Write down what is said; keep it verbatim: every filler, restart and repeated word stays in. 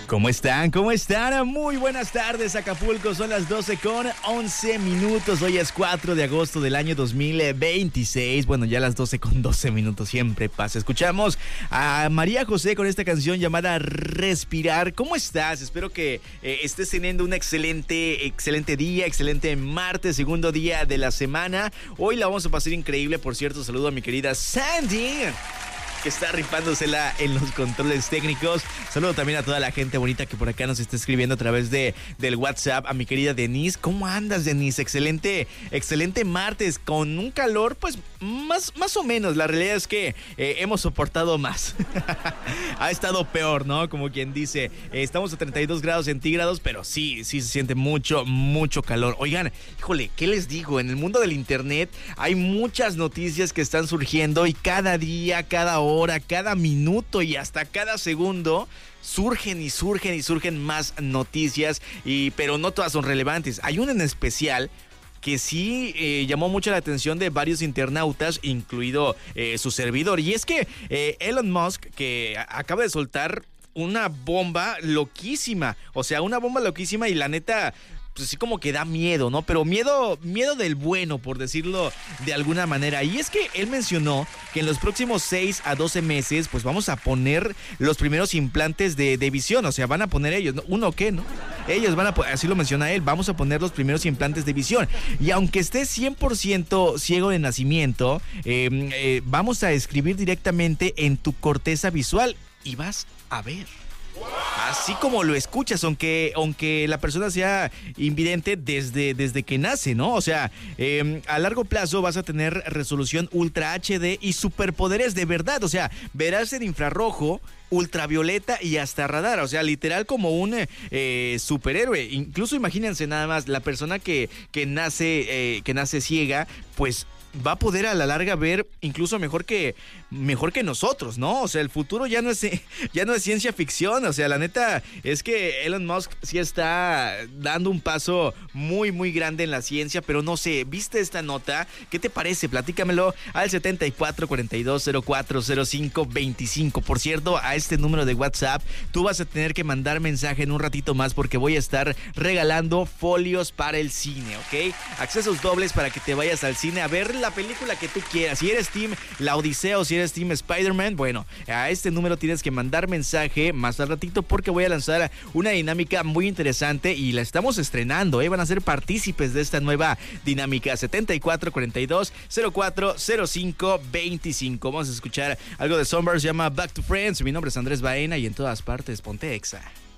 ¿Cómo están? ¿Cómo están? Muy buenas tardes, Acapulco. Son las doce con once minutos. Hoy es cuatro de agosto del año dos mil veintiséis. Bueno, ya las doce con doce minutos siempre pasa. Escuchamos a María José con esta canción llamada Respirar. ¿Cómo estás? Espero que eh, estés teniendo un excelente, excelente día, excelente martes, segundo día de la semana. Hoy la vamos a pasar increíble. Por cierto, saludo a mi querida Sandy, que está rifándosela en los controles técnicos. Saludo también a toda la gente bonita que por acá nos está escribiendo a través de del WhatsApp. A mi querida Denise. ¿Cómo andas, Denise? Excelente, excelente martes con un calor, pues, más, más o menos. La realidad es que eh, hemos soportado más. Ha estado peor, ¿no? Como quien dice, eh, estamos a treinta y dos grados centígrados, pero sí, sí se siente mucho, mucho calor. Oigan, híjole, ¿qué les digo? En el mundo del internet hay muchas noticias que están surgiendo y cada día, cada hora, hora, cada minuto y hasta cada segundo surgen y surgen y surgen más noticias, y, pero no todas son relevantes. Hay una en especial que sí eh, llamó mucho la atención de varios internautas, incluido eh, su servidor, y es que eh, Elon Musk, que acaba de soltar una bomba loquísima, o sea, una bomba loquísima y la neta, pues sí, como que da miedo, ¿no? Pero miedo, miedo del bueno, por decirlo de alguna manera. Y es que él mencionó que en los próximos seis a doce meses, pues vamos a poner los primeros implantes de, de visión. O sea, van a poner ellos, ¿no? ¿Uno qué, no? Ellos van a, así lo menciona él, vamos a poner los primeros implantes de visión. Y aunque estés cien por ciento ciego de nacimiento, eh, eh, vamos a escribir directamente en tu corteza visual y vas a ver. Así como lo escuchas, aunque, aunque la persona sea invidente desde, desde que nace, ¿no? O sea, eh, a largo plazo vas a tener resolución Ultra H D y superpoderes de verdad. O sea, verás en infrarrojo, ultravioleta y hasta radar. O sea, literal como un eh, superhéroe. Incluso imagínense nada más, la persona que, que, nace, eh, que nace ciega, pues va a poder a la larga ver incluso mejor que mejor que nosotros, ¿no? O sea, el futuro ya no es ya no es ciencia ficción. O sea, la neta es que Elon Musk sí está dando un paso muy muy grande en la ciencia, pero no sé, ¿viste esta nota? ¿Qué te parece? Platícamelo al setenta y cuatro cuarenta y dos cero cuatro cero cinco veinticinco. Por cierto, a este número de WhatsApp tú vas a tener que mandar mensaje en un ratito más porque voy a estar regalando folios para el cine, ¿ok? Accesos dobles para que te vayas al cine a ver la película que tú quieras. Si eres Team La Odisea o si eres Team Spider-Man, bueno, a este número tienes que mandar mensaje más al ratito porque voy a lanzar una dinámica muy interesante y la estamos estrenando, ¿eh? Van a ser partícipes de esta nueva dinámica. Setenta y cuatro cuarenta y dos cero cuatro cero cinco veinticinco. Vamos a escuchar algo de Sunburst, se llama Back to Friends. Mi nombre es Andrés Baena y en todas partes ponte Exa.